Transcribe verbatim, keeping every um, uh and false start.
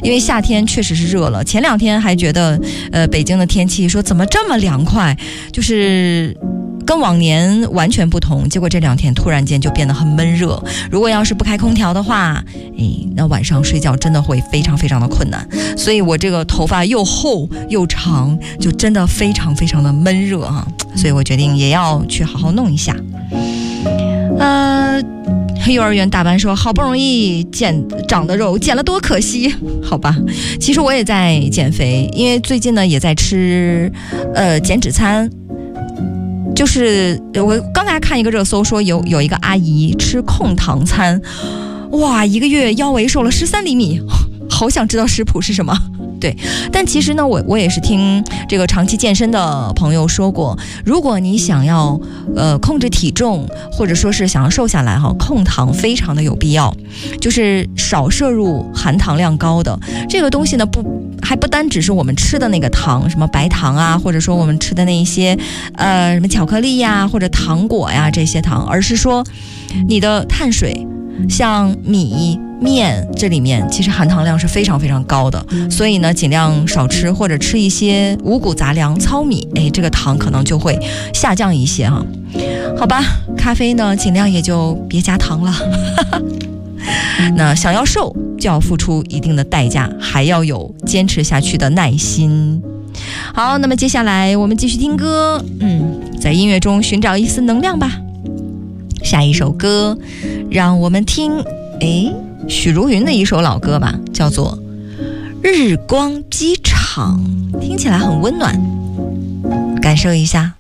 因为夏天确实是热了，前两天还觉得呃北京的天气说怎么这么凉快，就是跟往年完全不同，结果这两天突然间就变得很闷热。如果要是不开空调的话，诶，那晚上睡觉真的会非常非常的困难。所以我这个头发又厚又长，就真的非常非常的闷热啊。所以我决定也要去好好弄一下。呃，幼儿园大班说好不容易减长的肉减了多可惜，好吧。其实我也在减肥，因为最近呢也在吃呃减脂餐。就是我刚才看一个热搜说有有一个阿姨吃控糖餐，哇，一个月腰围瘦了十三厘米，好想知道食谱是什么。对，但其实呢，我我也是听这个长期健身的朋友说过，如果你想要呃控制体重，或者说是想要瘦下来哈，控糖非常的有必要，就是少摄入含糖量高的这个东西呢，不还不单只是我们吃的那个糖，什么白糖啊，或者说我们吃的那一些呃什么巧克力呀，或者糖果呀这些糖，而是说你的碳水，像米面这里面其实含糖量是非常非常高的，所以呢尽量少吃，或者吃一些五谷杂粮糙米，哎，这个糖可能就会下降一些哈。好吧，咖啡呢尽量也就别加糖了那想要瘦就要付出一定的代价，还要有坚持下去的耐心。好，那么接下来我们继续听歌，嗯，在音乐中寻找一丝能量吧。下一首歌让我们听诶许茹芸的一首老歌吧，叫做日光机场，听起来很温暖，感受一下。